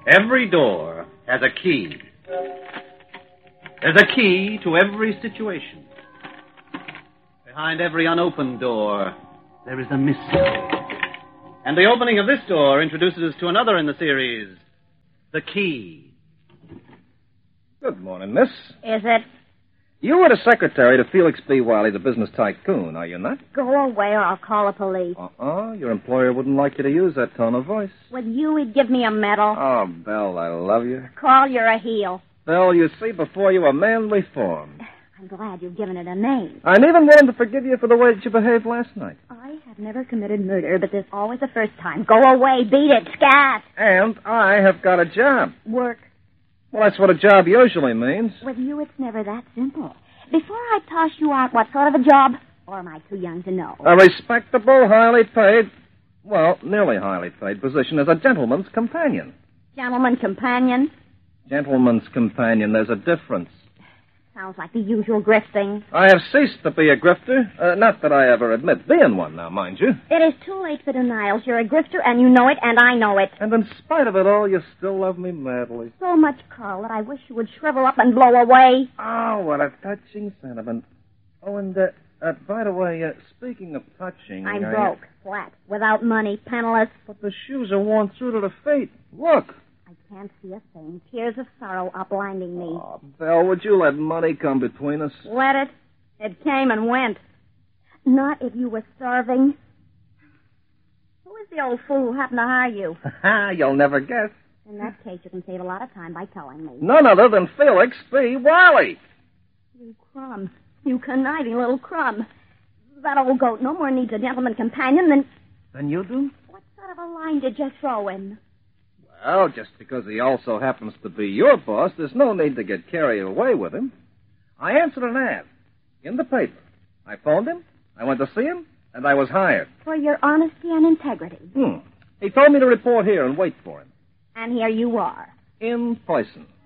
Every door has a key. There's a key to every situation. Behind every unopened door, there is a mystery. And the opening of this door introduces us to another in the series, The Key. Good morning, miss. Is it? You were the secretary to Felix B. Wiley, the business tycoon, are you not? Go away or I'll call the police. Your employer wouldn't like you to use that tone of voice. With you, he'd give me a medal. Oh, Belle, I love you. Call, you're a heel. Belle, you see before you a manly form. I'm glad you've given it a name. I'm even willing to forgive you for the way that you behaved last night. I have never committed murder, but there's always a first time. Go away, beat it, scat. And I have got a job. Work. Well, that's what a job usually means. With you, it's never that simple. Before I toss you out, what sort of a job? Or am I too young to know? A respectable, highly paid, well, nearly highly paid position as a gentleman's companion. Gentleman companion? Gentleman's companion, there's a difference. Sounds like the usual grifting. I have ceased to be a grifter. Not that I ever admit being one now, mind you. It is too late for denials. You're a grifter, and you know it, and I know it. And in spite of it all, you still love me madly. So much, Carl, that I wish you would shrivel up and blow away. Oh, what a touching sentiment. Oh, and, by the way, speaking of touching... I'm broke, flat, without money, penniless. But the shoes are worn through to the feet. Look. I can't see a thing. Tears of sorrow are blinding me. Oh, Belle, would you let money come between us? Let it? It came and went. Not if you were starving. Who is the old fool who happened to hire you? You'll never guess. In that case, you can save a lot of time by telling me. None other than Felix B. Wiley. You crumb. You conniving little crumb. That old goat no more needs a gentleman companion than... Than you do? What sort of a line did you throw in? Well, just because he also happens to be your boss, there's no need to get carried away with him. I answered an ad in the paper. I phoned him, I went to see him, and I was hired. For your honesty and integrity. He told me to report here and wait for him. And here you are. In person.